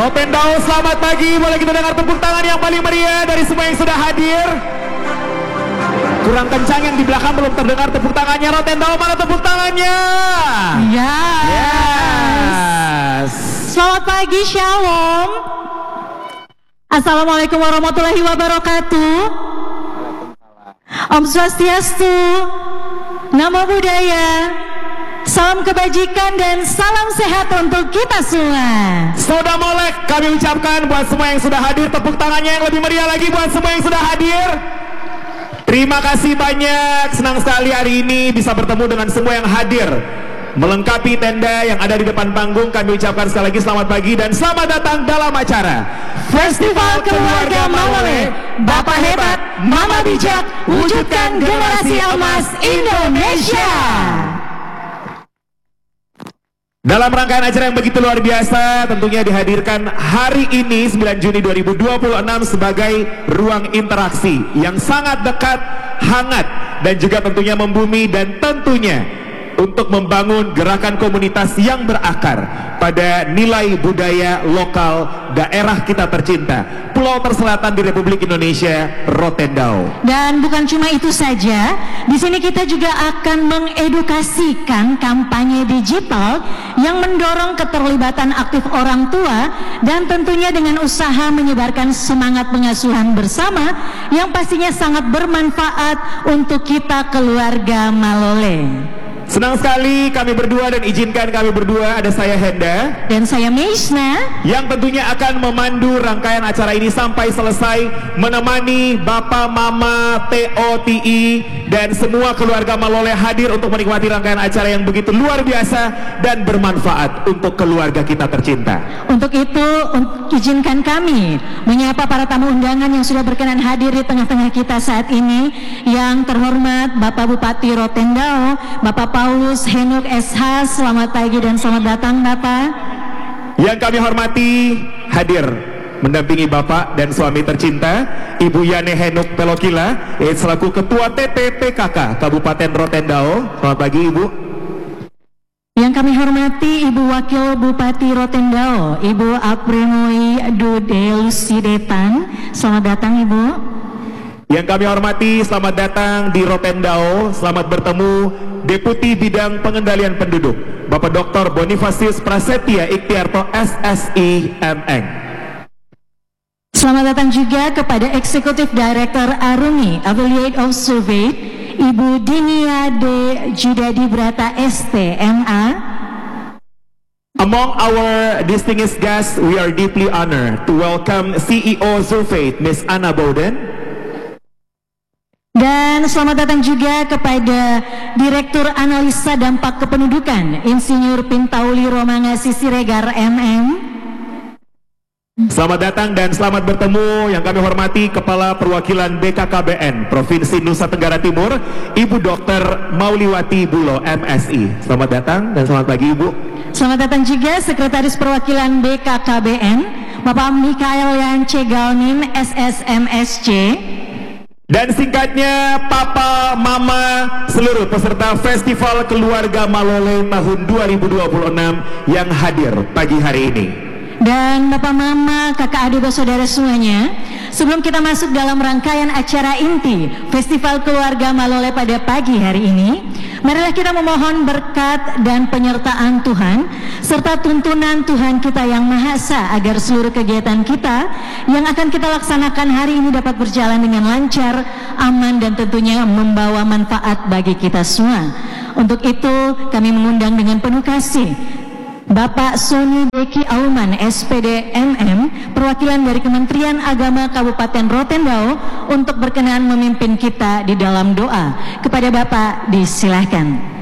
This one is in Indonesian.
Rotendao, selamat pagi. Boleh kita dengar tepuk tangan yang paling meriah dari semua yang sudah hadir? Kurang kencang yang di belakang, belum terdengar tepuk tangannya. Rotendao, mana tepuk tangannya? Yes. Selamat pagi, Shalom. Assalamualaikum warahmatullahi wabarakatuh. Om Swastiastu, Namo Buddhaya, salam kebajikan dan salam sehat untuk kita semua. Sudah molek kami ucapkan buat semua yang sudah hadir. Tepuk tangannya yang lebih meriah lagi buat semua yang sudah hadir. Terima kasih banyak. Senang sekali hari ini bisa bertemu dengan semua yang hadir melengkapi tenda yang ada di depan panggung. Kami ucapkan sekali lagi selamat pagi dan selamat datang dalam acara Festival Keluarga Malole, Bapak Hebat, Mama Bijak, wujudkan generasi emas Indonesia. Dalam rangkaian acara yang begitu luar biasa, tentunya dihadirkan hari ini 9 Juni 2026 sebagai ruang interaksi yang sangat dekat, hangat, dan juga tentunya membumi dan tentunya untuk membangun gerakan komunitas yang berakar pada nilai budaya lokal daerah kita tercinta, Pulau Terselatan di Republik Indonesia, Rotendao. Dan bukan cuma itu saja, di sini kita juga akan mengedukasikan kampanye digital yang mendorong keterlibatan aktif orang tua dan tentunya dengan usaha menyebarkan semangat pengasuhan bersama yang pastinya sangat bermanfaat untuk kita keluarga Malole. Senang sekali kami berdua dan izinkan kami berdua, ada saya Henda dan saya Meisna, yang tentunya akan memandu rangkaian acara ini sampai selesai, menemani Bapak, Mama, TOTI dan semua keluarga Malole hadir untuk menikmati rangkaian acara yang begitu luar biasa dan bermanfaat untuk keluarga kita tercinta. Untuk itu izinkan kami menyapa para tamu undangan yang sudah berkenan hadir di tengah-tengah kita saat ini. Yang terhormat Bapak Bupati Rotendao, Bapak Paulus Henuk SH, selamat pagi dan selamat datang Bapak. Yang kami hormati hadir mendampingi Bapak dan suami tercinta Ibu Yane Henuk Pelokila selaku Ketua TPPKK Kabupaten Rotendao. Selamat pagi Ibu. Yang kami hormati Ibu Wakil Bupati Rotendao, Ibu Aprimoi Dude Lusidetan, selamat datang Ibu. Yang kami hormati, selamat datang di Rotendao, selamat bertemu Deputi Bidang Pengendalian Penduduk Bapak Dr. Bonifasius Prasetya Ikhtiarto SSI MN. Selamat datang juga kepada Eksekutif Director Arumi Affiliate of Survey Ibu Dinia D. Judadi Brata ST MA. Among our distinguished guests, we are deeply honored to welcome CEO Survey Ms. Anna Bowden. Dan selamat datang juga kepada Direktur Analisa Dampak Kependudukan Insinyur Pintauli Romangasi Siregar MM. Selamat datang dan selamat bertemu yang kami hormati Kepala Perwakilan BKKBN Provinsi Nusa Tenggara Timur Ibu Dr. Mauliwati Bulo MSI. Selamat datang dan selamat pagi Ibu. Selamat datang juga Sekretaris Perwakilan BKKBN Bapak Mikael Yance Galmin SSMSC. Dan singkatnya Papa, Mama, seluruh peserta Festival Keluarga Malole tahun 2026 yang hadir pagi hari ini. Dan Bapak, Mama, Kakak, Adik, Saudara semuanya, sebelum kita masuk dalam rangkaian acara inti Festival Keluarga Malole pada pagi hari ini, marilah kita memohon berkat dan penyertaan Tuhan serta tuntunan Tuhan kita yang Maha Esa agar seluruh kegiatan kita yang akan kita laksanakan hari ini dapat berjalan dengan lancar, aman dan tentunya membawa manfaat bagi kita semua. Untuk itu kami mengundang dengan penuh kasih Bapak Sony Beki Auman SPD MM, perwakilan dari Kementerian Agama Kabupaten Rotendao untuk berkenan memimpin kita di dalam doa. Kepada Bapak disilahkan.